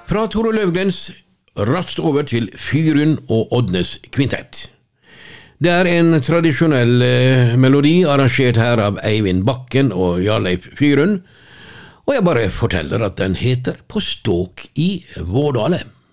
Fra Tore Løvgrens raskt over til Fyrun og Oddnes kvintett. Det en tradisjonell melodi arrangert her av Eivind Bakken og Jarleif Fyrun, og jeg bare forteller at den heter På ståk i Vårdale.